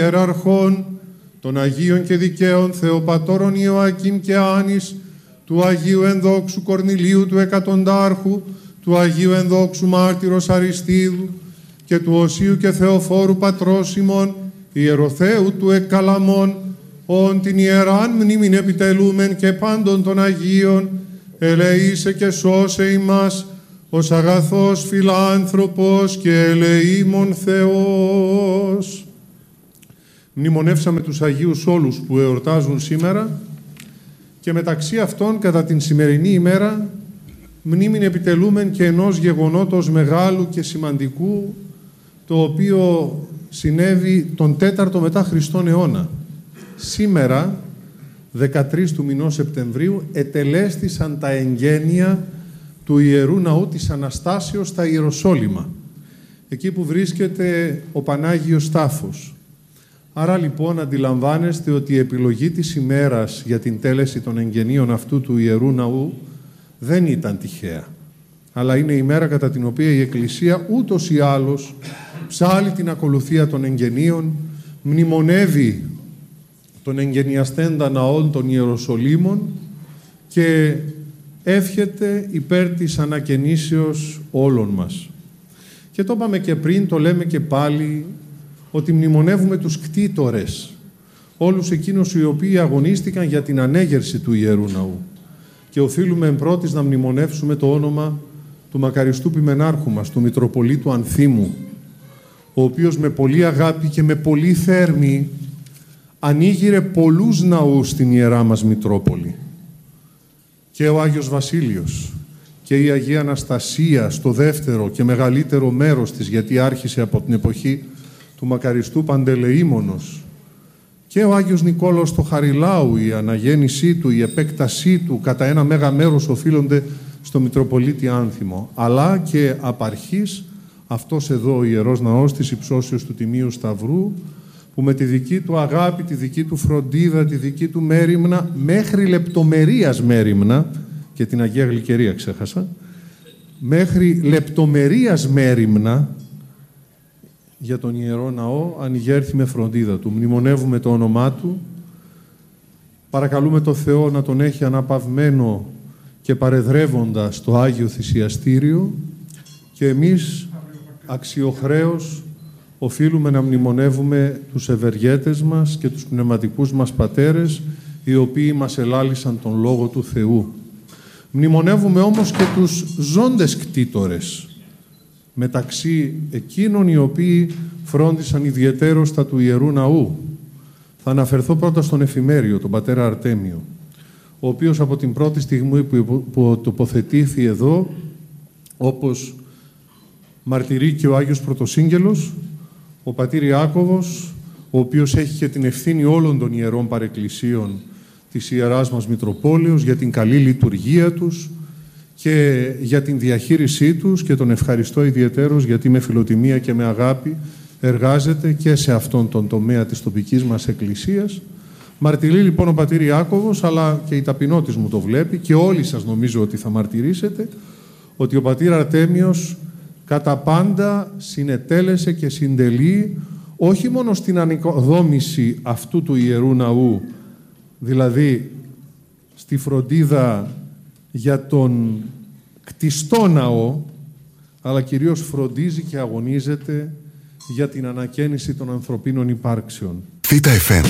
Ιεραρχών των Αγίων και Δικαίων Θεοπατώρων Ιωακήμ και Άνης, του Αγίου Ενδόξου Κορνηλίου του Εκατοντάρχου, του Αγίου Ενδόξου Μάρτυρος Αριστίδου και του Οσίου και Θεοφόρου Πατρός ημών, Ιεροθέου του Εκκαλαμών, ον την Ιεράν μνήμην επιτελούμεν και πάντων των Αγίων, ελεήσε και σώσε ημάς, ως αγαθός φιλάνθρωπος και ελεήμων Θεός. Μνημονεύσαμε τους Αγίους όλους που εορτάζουν σήμερα και μεταξύ αυτών κατά την σημερινή ημέρα μνήμην επιτελούμεν και ενός γεγονότος μεγάλου και σημαντικού, το οποίο συνέβη τον 4ο μετά Χριστόν αιώνα. Σήμερα, 13 του μηνός Σεπτεμβρίου, ετελέστησαν τα εγγένεια του Ιερού Ναού της Αναστάσεως στα Ιεροσόλυμα, εκεί που βρίσκεται ο Πανάγιος Τάφος. Άρα λοιπόν αντιλαμβάνεστε ότι η επιλογή της ημέρας για την τέλεση των εγγενείων αυτού του Ιερού Ναού δεν ήταν τυχαία, αλλά είναι η μέρα κατά την οποία η Εκκλησία ούτως ή άλλως ψάλλει την ακολουθία των εγγενείων, μνημονεύει τον εγγενιαστέντα ναών των Ιεροσολύμων και εύχεται υπέρ της ανακαινήσεως όλων μας. Και το είπαμε και πριν, το λέμε και πάλι, ότι μνημονεύουμε τους κτήτορες, όλους εκείνους οι οποίοι αγωνίστηκαν για την ανέγερση του Ιερού Ναού. Και οφείλουμε εν πρώτης να μνημονεύσουμε το όνομα του μακαριστού ποιμενάρχου μας, του Μητροπολίτου Ανθίμου, ο οποίος με πολλή αγάπη και με πολύ θέρμη ανοίγειρε πολλούς ναούς στην Ιερά μας Μητρόπολη. Και ο Άγιος Βασίλειος και η Αγία Αναστασία στο δεύτερο και μεγαλύτερο μέρος της, γιατί άρχισε από την εποχή του μακαριστού Παντελεήμονος, και ο Άγιος Νικόλαος στο Χαριλάου, η αναγέννησή του, η επέκτασή του κατά ένα μέγα μέρος οφείλονται στο Μητροπολίτη Άνθιμο, αλλά και απ' αρχής αυτός εδώ ο Ιερός Ναός της Υψώσεως του Τιμίου Σταυρού, που με τη δική του αγάπη, τη δική του φροντίδα, τη δική του μέριμνα, μέχρι λεπτομερίας μέριμνα, και την Αγία Γλυκερία ξέχασα, μέχρι λεπτομερίας μέριμνα για τον Ιερό Ναό ανοιγέρθη με φροντίδα του. Μνημονεύουμε το όνομά του, παρακαλούμε το Θεό να τον έχει αναπαυμένο και παρεδρεύοντα στο Άγιο Θυσιαστήριο, και εμείς αξιοχρέως οφείλουμε να μνημονεύουμε τους ευεργέτες μας και τους πνευματικούς μας πατέρες, οι οποίοι μας ελάλησαν τον Λόγο του Θεού. Μνημονεύουμε όμως και τους ζώντες κτήτορες, μεταξύ εκείνων οι οποίοι φρόντισαν ιδιαιτέρως τα του Ιερού Ναού. Θα αναφερθώ πρώτα στον εφημέριο, τον πατέρα Αρτέμιο, ο οποίος από την πρώτη στιγμή που τοποθετήθη εδώ, όπως μαρτυρεί και ο Άγιος Πρωτοσύγγελος, ο πατήρ Ιάκωβος, ο οποίος έχει και την ευθύνη όλων των ιερών παρεκκλησίων της Ιεράς μας Μητροπόλεως για την καλή λειτουργία τους και για την διαχείρισή τους, και τον ευχαριστώ ιδιαιτέρως γιατί με φιλοτιμία και με αγάπη εργάζεται και σε αυτόν τον τομέα της τοπικής μας εκκλησίας. Μαρτυρεί λοιπόν ο πατήρ Ιάκωβος, αλλά και η ταπεινότης μου το βλέπει, και όλοι σας νομίζω ότι θα μαρτυρήσετε, ότι ο πατήρ Αρτέμιος κατά πάντα συνετέλεσε και συντελεί όχι μόνο στην ανοικοδόμηση αυτού του Ιερού Ναού, δηλαδή στη φροντίδα για τον κτιστό ναό, αλλά κυρίως φροντίζει και αγωνίζεται για την ανακαίνιση των ανθρωπίνων υπάρξεων. Θήτα FM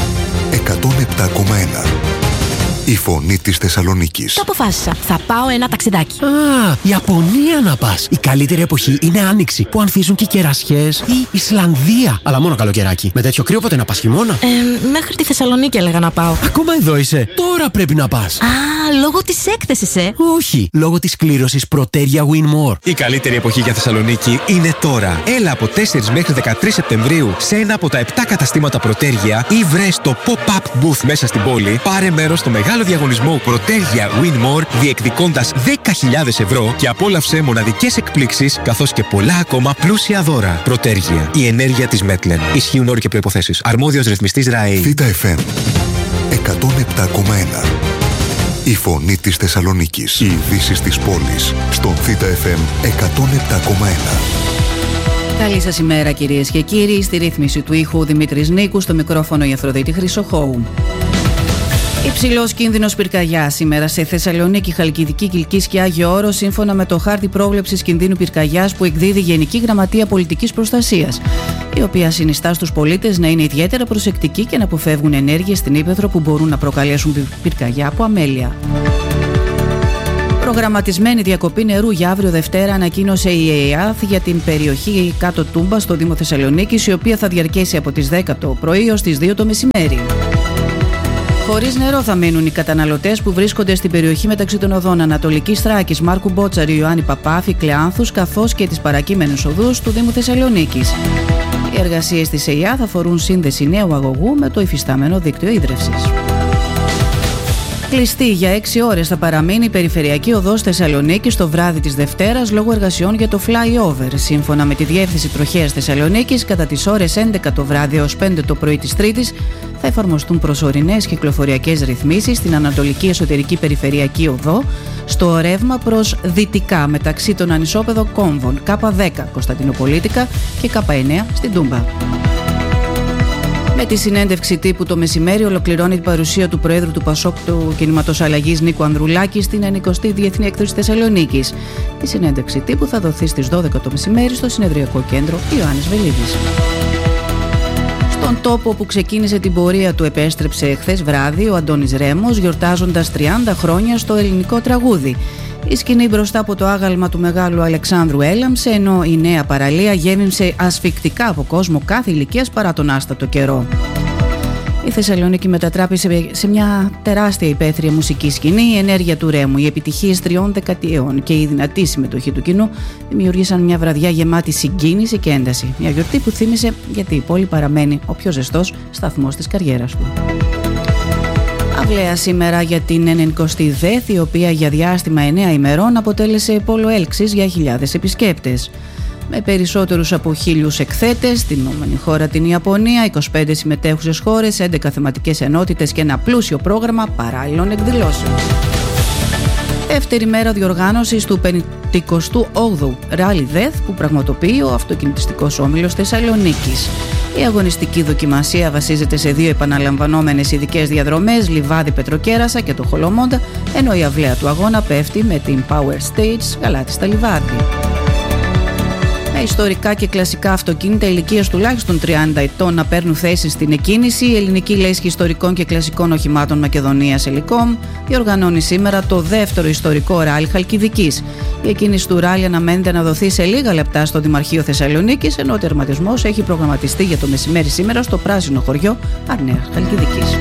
107,1. Η φωνή της Θεσσαλονίκης. Το αποφάσισα. Θα πάω ένα ταξιδάκι. Α, Ιαπωνία να πας. Η καλύτερη εποχή είναι άνοιξη, που ανθίζουν και κερασιές. Ή Ισλανδία. Αλλά μόνο καλοκαιράκι. Με τέτοιο κρύο πότε να πας, χειμώνα? Μέχρι τη Θεσσαλονίκη έλεγα να πάω. Ακόμα εδώ είσαι? Τώρα πρέπει να πας. Α, λόγω της έκθεσης, Όχι, λόγω της κλήρωσης Proteria Win More. Η καλύτερη εποχή για Θεσσαλονίκη είναι τώρα. Έλα από 4 μέχρι 13 Σεπτεμβρίου σε ένα από τα 7 καταστήματα Proteria ή βρες το pop-up booth μέσα στην πόλη. Πάρε μέρος στο μεγάλο διαγωνισμό Proteria Win More, διεκδικώντας 10.000 ευρώ και απόλαυσε μοναδικές εκπλήξεις καθώς και πολλά ακόμα πλούσια δώρα. Proteria, η ενέργεια της Μέτλεν. Ισχύουν όροι και προϋποθέσεις. Αρμόδιος ρυθμιστής ΡΑΕ. Θήτα FM 107,1. Η φωνή της Θεσσαλονίκης. Οι ειδήσεις της πόλης στον Θήτα FM 107,1. Καλή σας ημέρα, κυρίες και κύριοι. Στη ρύθμιση του ήχου Δημήτρης Νίκου, στο μικρόφωνο η Αφροδίτη Χρυσοχώου. Υψηλός κίνδυνος πυρκαγιάς σήμερα σε Θεσσαλονίκη, Χαλκιδική, Κιλκής και Άγιο Όρος, σύμφωνα με το χάρτη πρόβλεψης κινδύνου πυρκαγιάς που εκδίδει η Γενική Γραμματεία Πολιτικής Προστασίας, η οποία συνιστά στους πολίτες να είναι ιδιαίτερα προσεκτικοί και να αποφεύγουν ενέργειες στην ύπαιθρο που μπορούν να προκαλέσουν πυρκαγιά από αμέλεια. Προγραμματισμένη διακοπή νερού για αύριο Δευτέρα ανακοίνωσε η ΕΕΑΘ για την περιοχή Κάτω Τούμπα στο Δήμο Θεσσαλονίκης, η οποία θα διαρκέσει από τις 10 το πρωί ως τις 2 το μεσημέρι. Χωρίς νερό θα μείνουν οι καταναλωτές που βρίσκονται στην περιοχή μεταξύ των οδών Ανατολικής Θράκης, Μάρκου Μπότσαρη, Ιωάννη Παπάφη, Κλεάνθους, καθώς και τις παρακείμενες οδούς του Δήμου Θεσσαλονίκης. Οι εργασίες της ΕΕΑΘ αφορούν σύνδεση νέου αγωγού με το υφιστάμενο δίκτυο ίδρευσης. Κλειστή για 6 ώρες θα παραμείνει η περιφερειακή οδός Θεσσαλονίκης το βράδυ της Δευτέρας λόγω εργασιών για το flyover. Σύμφωνα με τη Διεύθυνση Τροχέας Θεσσαλονίκης, κατά τις ώρες 11 το βράδυ έως 5 το πρωί της Τρίτης θα εφαρμοστούν προσωρινές κυκλοφοριακές ρυθμίσεις στην Ανατολική Εσωτερική Περιφερειακή Οδό, στο ρεύμα προς δυτικά μεταξύ των ανισόπεδων κόμβων K10 Κωνσταντινοπολίτικα και K9 στην Τούμπα. Με τη συνέντευξη τύπου το μεσημέρι ολοκληρώνει την παρουσία του Προέδρου του ΠΑΣΟΚ του Κινήματος Αλλαγής Νίκου Ανδρουλάκη στην 90η Διεθνή Έκθεση Θεσσαλονίκης. Η συνέντευξη τύπου θα δοθεί στις 12 το μεσημέρι στο Συνεδριακό Κέντρο Ιωάννης Βελίδης. Στον τόπο που ξεκίνησε την πορεία του επέστρεψε χθες βράδυ ο Αντώνης Ρέμος, γιορτάζοντας 30 χρόνια στο ελληνικό τραγούδι. Η σκηνή μπροστά από το άγαλμα του μεγάλου Αλεξάνδρου έλαμψε, ενώ η νέα παραλία γέμισε ασφικτικά από κόσμο κάθε ηλικίας παρά τον άστατο καιρό. Η Θεσσαλονίκη μετατράπησε σε μια τεράστια υπαίθρια μουσική σκηνή. Η ενέργεια του Ρέμου, οι επιτυχίες 3 δεκαετιών και η δυνατή συμμετοχή του κοινού δημιουργήσαν μια βραδιά γεμάτη συγκίνηση και ένταση. Μια γιορτή που θύμισε γιατί η πόλη παραμένει ο πιο ζεστός σταθμός της καριέρας του. Αυλαία σήμερα για την 90η ΔΕΘ, η οποία για διάστημα 9 ημερών αποτέλεσε πόλο έλξης για χιλιάδες επισκέπτες. Με περισσότερους από 1.000 εκθέτες, την όμενη χώρα την Ιαπωνία, 25 συμμετέχουσες χώρες, 11 θεματικές ενότητες και ένα πλούσιο πρόγραμμα παράλληλων εκδηλώσεων. Δεύτερη μέρα διοργάνωσης του 58ου Ράλι ΔΕΘ που πραγματοποιεί ο Αυτοκινητιστικός Όμιλος Θεσσαλονίκης. Η αγωνιστική δοκιμασία βασίζεται σε 2 επαναλαμβανόμενες ειδικές διαδρομές, Λιβάδι Πετροκέρασα και το Χολομόντα, ενώ η αυλαία του αγώνα πέφτει με την Power Stage Γαλάτη στα Λιβάδι. Με ιστορικά και κλασικά αυτοκίνητα ηλικίας τουλάχιστον 30 ετών να παίρνουν θέση στην εκκίνηση, η Ελληνική Λέσχη Ιστορικών και Κλασικών Οχημάτων Μακεδονίας Ελικόμ διοργανώνει σήμερα το δεύτερο ιστορικό ράλι Χαλκιδικής. Η εκκίνηση του ράλι αναμένεται να δοθεί σε λίγα λεπτά στο Δημαρχείο Θεσσαλονίκης, ενώ ο τερματισμός έχει προγραμματιστεί για το μεσημέρι σήμερα στο πράσινο χωριό Αρνέας Χαλκιδικής.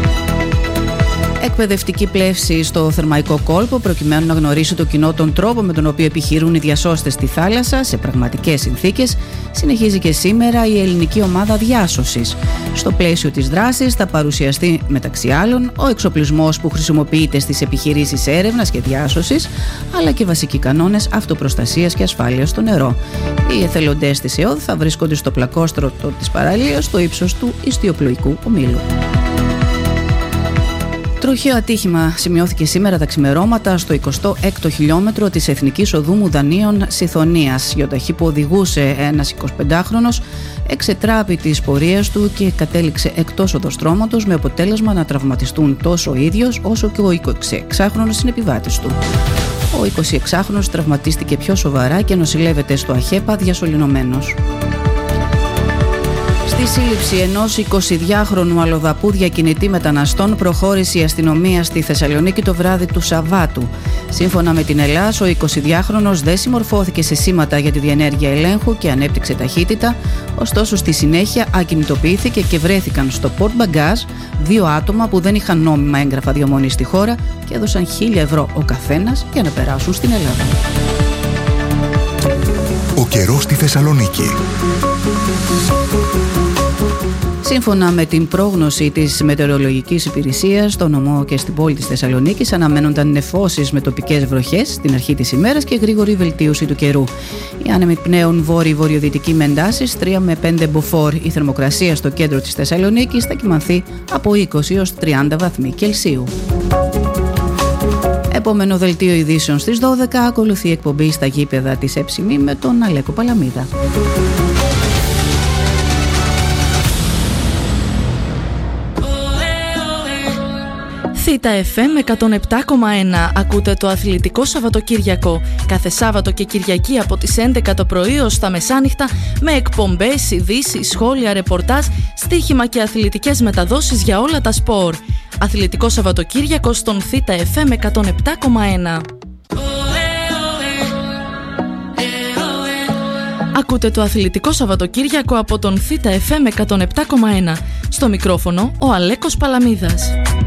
Εκπαιδευτική πλεύση στο Θερμαϊκό Κόλπο προκειμένου να γνωρίσει το κοινό τον τρόπο με τον οποίο επιχειρούν οι διασώστες στη θάλασσα σε πραγματικές συνθήκες, συνεχίζει και σήμερα η ελληνική ομάδα διάσωσης. Στο πλαίσιο της δράσης θα παρουσιαστεί μεταξύ άλλων ο εξοπλισμός που χρησιμοποιείται στις επιχειρήσεις έρευνας και διάσωσης, αλλά και βασικοί κανόνες αυτοπροστασίας και ασφάλειας στο νερό. Οι εθελοντές της ΕΟΔ θα βρίσκονται στο πλακόστρωτο της παραλίας στο ύψος του ιστιοπλοϊκού ομίλου. Τροχαίο ατύχημα σημειώθηκε σήμερα τα ξημερώματα στο 26ο χιλιόμετρο της Εθνικής Οδού Μουδανίων Σιθωνίας. Γιοταχή που οδηγούσε ένας 25χρονος εξετράπη τις πορείες του και κατέληξε εκτός οδοστρώματος, με αποτέλεσμα να τραυματιστούν τόσο ο ίδιος όσο και ο 26χρονος συνεπιβάτης του. Ο 26χρονος τραυματίστηκε πιο σοβαρά και νοσηλεύεται στο ΑΧΕΠΑ διασωληνωμένος. Στη σύλληψη ενός 22χρονου αλλοδαπού διακινητή μεταναστών προχώρησε η αστυνομία στη Θεσσαλονίκη το βράδυ του Σαββάτου. Σύμφωνα με την ΕΛΑΣ, ο 22χρονος δεν συμμορφώθηκε σε σήματα για τη διενέργεια ελέγχου και ανέπτυξε ταχύτητα, ωστόσο στη συνέχεια ακινητοποιήθηκε και βρέθηκαν στο Port Bagage 2 άτομα που δεν είχαν νόμιμα έγγραφα διαμονής στη χώρα και έδωσαν 1.000 ευρώ ο καθένας για να περάσουν στην Ελλάδα. Ο καιρός στη Θεσσαλονίκη. Σύμφωνα με την πρόγνωση της Μετεωρολογικής Υπηρεσίας, στο νομό και στην πόλη της Θεσσαλονίκης αναμένονταν νεφώσεις με τοπικές βροχές στην αρχή της ημέρας και γρήγορη βελτίωση του καιρού. Οι άνεμοι πνέουν βόρειο-βορειοδυτικοί με εντάσεις 3 με 5 μποφόρ. Η θερμοκρασία στο κέντρο της Θεσσαλονίκης θα κυμανθεί από 20 έως 30 βαθμοί Κελσίου. Επόμενο δελτίο ειδήσεων στις 12, ακολουθεί η εκπομπή στα γήπεδα της Εψημή με τον Αλέκο Παλαμίδα. Θήτα FM 107,1. Ακούτε το Αθλητικό Σαββατοκύριακο. Κάθε Σάββατο και Κυριακή από τις 11 το πρωί ως τα μεσάνυχτα, με εκπομπές, ειδήσεις, σχόλια, ρεπορτάζ, στοίχημα και αθλητικές μεταδόσεις για όλα τα σπορ. Αθλητικό Σαββατοκύριακο στον Θήτα FM 107,1. Ακούτε το Αθλητικό Σαββατοκύριακο από τον Θήτα FM 107,1. Στο μικρόφωνο ο Αλέκος Παλαμίδας.